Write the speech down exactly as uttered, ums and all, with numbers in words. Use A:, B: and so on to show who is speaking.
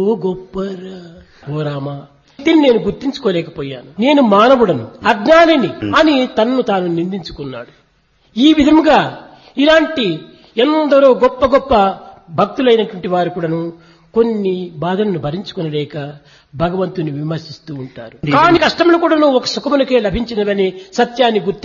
A: గొప్పరా ఓ రామా, దీన్ని నేను గుర్తించుకోలేకపోయాను, నేను మానవుడను, అజ్ఞానిని అని తన్ను తాను నిందించుకున్నాడు. ఈ విధముగా ఇలాంటి ఎందరో గొప్ప గొప్ప భక్తులైనటువంటి వారు కూడాను కొన్ని బాధలను భరించుకునలేక భగవంతుని విమర్శిస్తూ ఉంటారు. కాని కష్టములు కూడాను ఒక సుఖములకే లభించినవని సత్యాన్ని గుర్తి